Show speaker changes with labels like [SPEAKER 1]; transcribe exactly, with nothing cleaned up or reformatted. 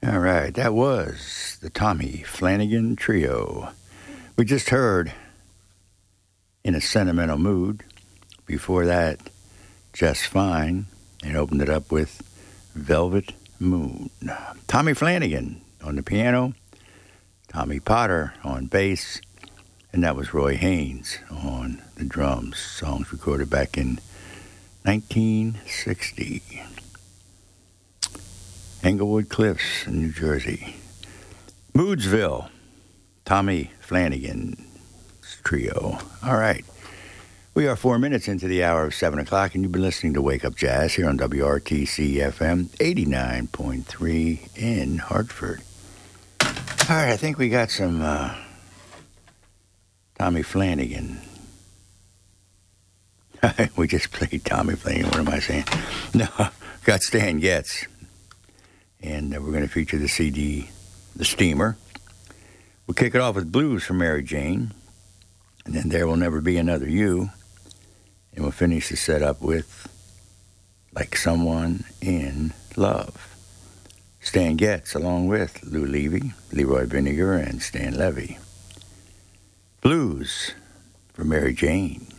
[SPEAKER 1] All right, that was the Tommy Flanagan Trio. We just heard In a Sentimental Mood. Before that, Just Fine, and opened it up with Velvet Moon. Tommy Flanagan on the piano, Tommy Potter on bass, and that was Roy Haynes on the drums. Songs recorded back in nineteen sixty. Englewood Cliffs, New Jersey. Moodsville, Tommy Flanagan's Trio. All right. We are four minutes into the hour of seven o'clock, and you've been listening to Wake Up Jazz here on W R T C F M eighty-nine point three in Hartford. All right, I think we got some uh, Tommy Flanagan. We just played Tommy Flanagan. What am I saying? No, got Stan Getz. And uh, we're going to feature the C D, The Steamer. We'll kick it off with Blues from Mary Jane. And then There Will Never Be Another You. And we'll finish the setup with Like Someone in Love. Stan Getz, along with Lou Levy, Leroy Vinegar, and Stan Levy. Blues from Mary Jane.